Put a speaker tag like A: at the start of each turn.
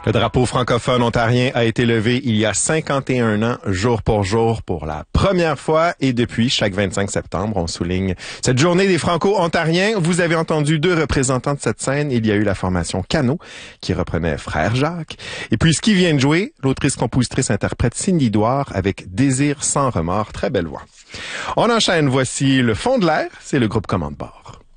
A: Le drapeau francophone ontarien a été levé il y a 51 ans, jour pour la première fois. Et depuis, chaque 25 septembre, on souligne cette journée des Franco-Ontariens. Vous avez entendu deux représentants de cette scène. Il y a eu la formation Cano, qui reprenait Frère Jacques. Et puis, ce qui vient de jouer, l'autrice-compositrice-interprète Cindy Douard avec Désir sans remords. Très belle voix. On enchaîne. Voici Le Fond de l'air. C'est le groupe Commande Bord.